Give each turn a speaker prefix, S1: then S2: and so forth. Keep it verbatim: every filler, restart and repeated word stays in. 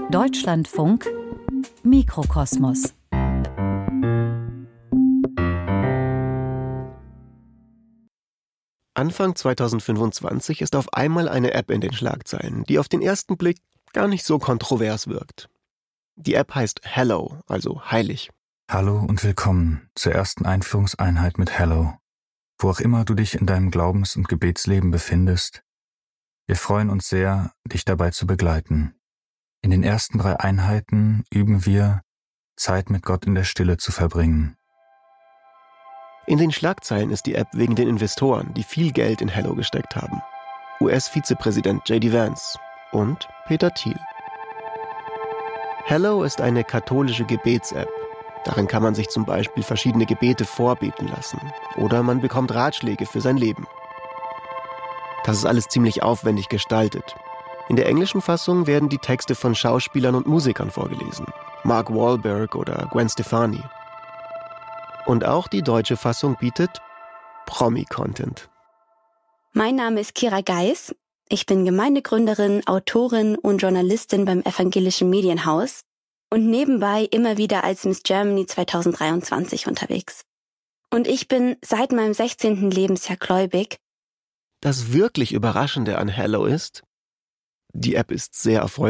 S1: Deutschlandfunk Mikrokosmos.
S2: Anfang zweitausendfünfundzwanzig ist auf einmal eine App in den Schlagzeilen, die auf den ersten Blick gar nicht so kontrovers wirkt. Die App heißt Hallow, also heilig.
S3: Hallo und willkommen zur ersten Einführungseinheit mit Hallow. Wo auch immer du dich in deinem Glaubens- und Gebetsleben befindest, wir freuen uns sehr, dich dabei zu begleiten. In den ersten drei Einheiten üben wir, Zeit mit Gott in der Stille zu verbringen.
S2: In den Schlagzeilen ist die App wegen den Investoren, die viel Geld in Hallow gesteckt haben. U S-Vizepräsident J D Vance und Peter Thiel. Hallow ist eine katholische Gebets-App. Darin kann man sich zum Beispiel verschiedene Gebete vorbeten lassen. Oder man bekommt Ratschläge für sein Leben. Das ist alles ziemlich aufwendig gestaltet. In der englischen Fassung werden die Texte von Schauspielern und Musikern vorgelesen. Mark Wahlberg oder Gwen Stefani. Und auch die deutsche Fassung bietet Promi-Content.
S4: Mein Name ist Kira Geis. Ich bin Gemeindegründerin, Autorin und Journalistin beim Evangelischen Medienhaus und nebenbei immer wieder als Miss Germany zweitausenddreiundzwanzig unterwegs. Und ich bin seit meinem sechzehnten Lebensjahr gläubig.
S2: Das wirklich Überraschende an Hallow ist, die App ist sehr erfolgreich.